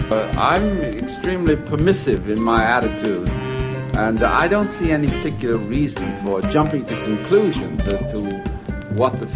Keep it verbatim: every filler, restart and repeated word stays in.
Uh, I'm extremely permissive in my attitude, and I don't see any particular reason for jumping to conclusions as to what the